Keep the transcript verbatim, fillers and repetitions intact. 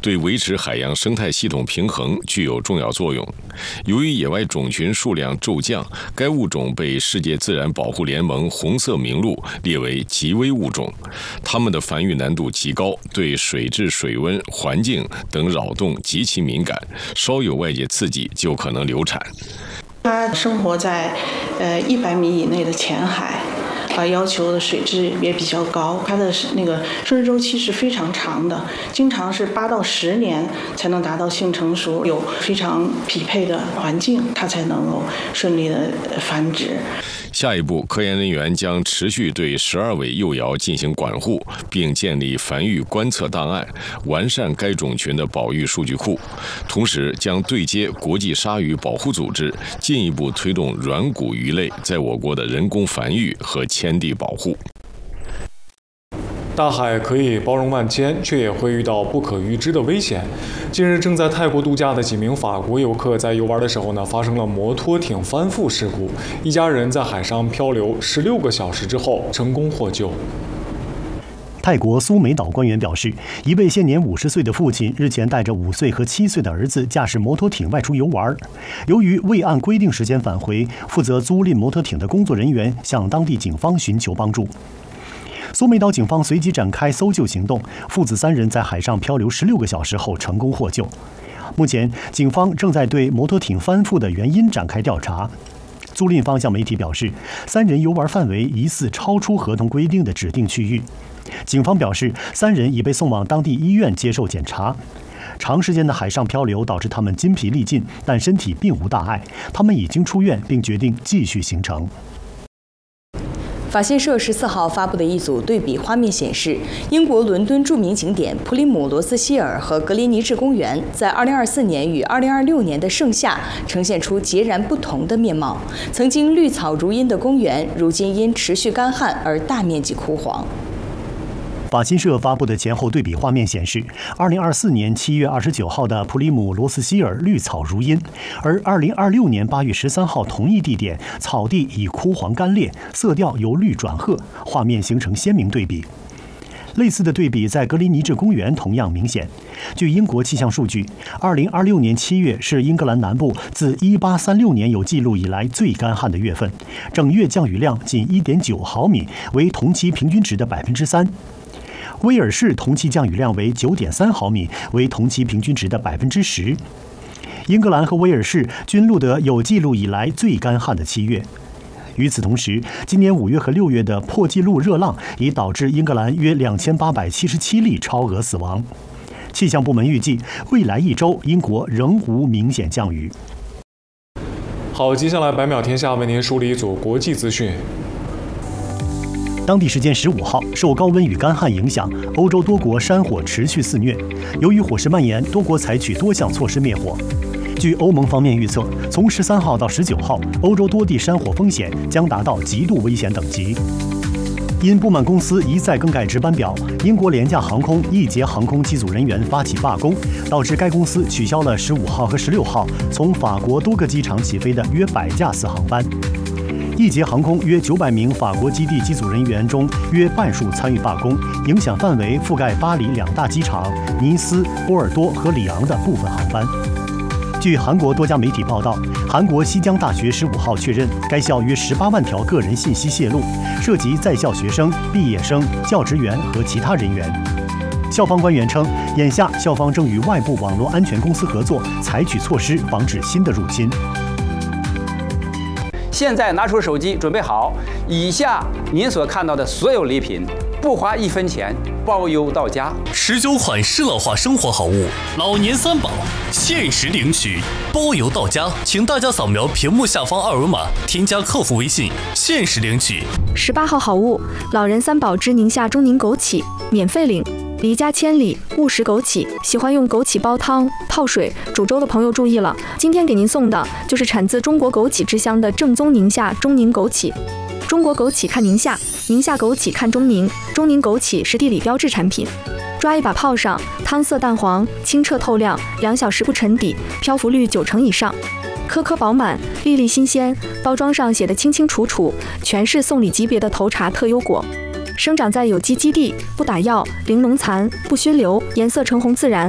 对维持海洋生态系统平衡具有重要作用。由于野外种群数量骤降，该物种被世界自然保护联盟红色名录列为极危物种。它们的繁育难度极高，对水质、水温、环境等扰动极其敏感，稍有外界刺激就可能流产。 它生活在呃一百米以内的浅海。啊，要求的水质也比较高，它的那个生殖周期是非常长的，经常是八到十年才能达到性成熟，有非常匹配的环境，它才能够顺利的繁殖。 下一步，科研人员将持续对十二尾幼鳐进行管护，并建立繁育观测档案，完善该种群的保育数据库。同时，将对接国际鲨鱼保护组织，进一步推动软骨鱼类在我国的人工繁育和迁地保护。 大海可以包容万千，却也会遇到不可预知的危险。近日，正在泰国度假的几名法国游客在游玩的时候呢，发生了摩托艇翻覆事故，一家人在海上漂流十六个小时之后成功获救。 泰国苏梅岛官员表示，一位现年五十岁的父亲日前带着五岁和七岁的儿子驾驶摩托艇外出游玩，由于未按规定时间返回，负责租赁摩托艇的工作人员向当地警方寻求帮助。苏梅岛警方随即展开搜救行动，父子三人在海上漂流十六个小时后成功获救。目前，警方正在对摩托艇翻覆的原因展开调查。租赁方向媒体表示，三人游玩范围疑似超出合同规定的指定区域。警方表示，三人已被送往当地医院接受检查。长时间的海上漂流导致他们筋疲力尽，但身体并无大碍。他们已经出院，并决定继续行程。 法新社十四号发布的一组对比画面显示，英国伦敦著名景点普里姆罗斯希尔和格林尼治公园在二零二四年与二零二六年的盛夏呈现出截然不同的面貌。曾经绿草如茵的公园，如今因持续干旱而大面积枯黄。 法新社发布的前后对比画面显示，二零二四年七月二十九号的普里姆罗斯希尔绿草如茵，而二零二六年八月十三号同一地点草地已枯黄干裂，色调由绿转褐，画面形成鲜明对比。类似的对比在格林尼治公园同样明显。据英国气象数据，二零二六年七月是英格兰南部自一八三六年有记录以来最干旱的月份，整月降雨量仅一点九毫米，为同期平均值的百分之三。威尔士同期降雨量为 九点三毫米，为同期平均值的百分之十。英格兰和威尔士均录得有记录以来最干旱的七月。与此同时，今年五月和六月的破纪录热浪已导致英格兰约两千八百七十七例超额死亡。气象部门预计，未来一周英国仍无明显降雨。 好，接下来百秒天下为您梳理一组国际资讯。 当地时间十五号，受高温与干旱影响，欧洲多国山火持续肆虐。由于火势蔓延，多国采取多项措施灭火。据欧盟方面预测，从十三号到十九号，欧洲多地山火风险将达到极度危险等级。因不满公司一再更改值班表，英国廉价航空易捷航空机组人员发起罢工，导致该公司取消了十五号和十六号从法国多个机场起飞的约百架次航班。易捷航空约九百名法国基地机组人员中，约半数参与罢工，影响范围覆盖巴黎两大机场、尼斯、波尔多和里昂的部分航班。据韩国多家媒体报道，韩国西江大学十五号确认，该校约十八万条个人信息泄露，涉及在校学生、毕业生、教职员和其他人员。校方官员称，眼下校方正与外部网络安全公司合作，采取措施防止新的入侵。 现在拿出手机，准备好。以下您所看到的所有礼品，不花一分钱，包邮到家。 十九款适老化生活好物，老年三宝，限时领取，包邮到家。请大家扫描屏幕下方二维码，添加客服微信，限时领取。 十八号好物，老人三宝之宁夏中宁枸杞，免费领。离家千里，勿食枸杞。喜欢用枸杞煲汤、泡水、煮粥的朋友注意了，今天给您送的就是产自中国枸杞之乡的正宗宁夏中宁枸杞。中国枸杞看宁夏，宁夏枸杞看中宁，中宁枸杞是地理标志产品。抓一把泡上，汤色淡黄，清澈透亮，两小时不沉底，漂浮率九成以上，颗颗饱满，粒粒新鲜。包装上写的清清楚楚，全是送礼级别的头茶特优果。生长在有机基地，不打药，零农残，不熏流，颜色橙红自然。